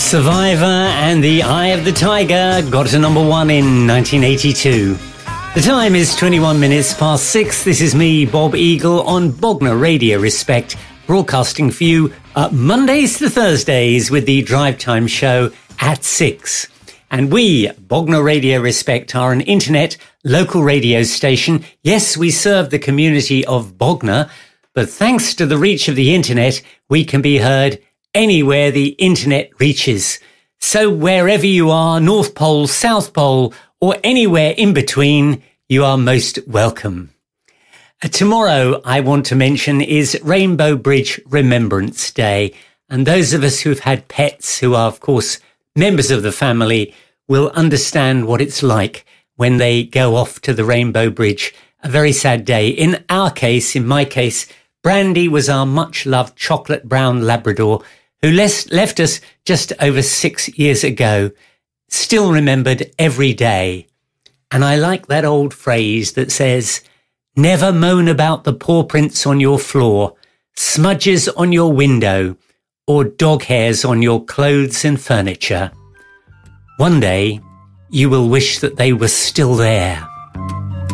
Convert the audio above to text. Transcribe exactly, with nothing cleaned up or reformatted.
Survivor and the Eye of the Tiger got to number one in nineteen eighty-two. The time is twenty-one minutes past six. This is me, Bob Eagle, on Bognor Radio Respect, broadcasting for you uh, Mondays to Thursdays with the Drive Time show at six. And we, Bognor Radio Respect, are an internet local radio station. Yes, we serve the community of Bognor, but thanks to the reach of the internet, we can be heard anywhere the internet reaches. So wherever you are, North Pole, South Pole, or anywhere in between, you are most welcome. Uh, tomorrow, I want to mention, is Rainbow Bridge Remembrance Day. And those of us who've had pets, who are, of course, members of the family, will understand what it's like when they go off to the Rainbow Bridge. A very sad day. In our case, in my case, Brandy was our much-loved chocolate brown Labrador who les- left us just over six years ago, still remembered every day. And I like that old phrase that says, never moan about the paw prints on your floor, smudges on your window, or dog hairs on your clothes and furniture. One day, you will wish that they were still there.